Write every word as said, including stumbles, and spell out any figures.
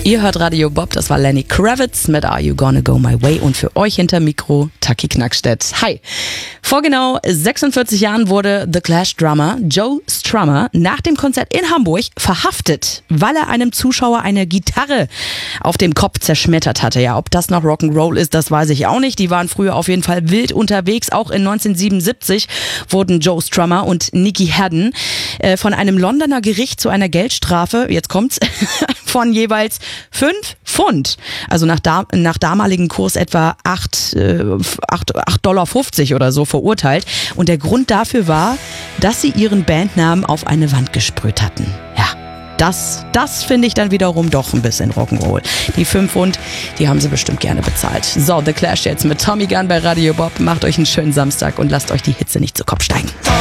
Ihr hört Radio Bob, das war Lenny Kravitz mit Are You Gonna Go My Way und für euch hinter Mikro Taki Knackstedt. Hi! Vor genau sechsundvierzig Jahren wurde The Clash-Drummer Joe Strummer nach dem Konzert in Hamburg verhaftet, weil er einem Zuschauer eine Gitarre auf dem Kopf zerschmettert hatte. Ja, ob das noch Rock'n'Roll ist, das weiß ich auch nicht. Die waren früher auf jeden Fall wild unterwegs. Auch in neunzehnhundertsiebenundsiebzig wurden Joe Strummer und Nicky Haddon äh, von einem Londoner Gericht zu einer Geldstrafe, jetzt kommt's, von jeweils fünf Pfund, also nach, da, nach damaligem Kurs etwa acht Dollar fünfzig oder so verurteilt. Und der Grund dafür war, dass sie ihren Bandnamen auf eine Wand gesprüht hatten. Ja, das, das finde ich dann wiederum doch ein bisschen Rock'n'Roll. Die fünf Pfund, die haben sie bestimmt gerne bezahlt. So, The Clash jetzt mit Tommy Gunn bei Radio Bob. Macht euch einen schönen Samstag und lasst euch die Hitze nicht zu Kopf steigen.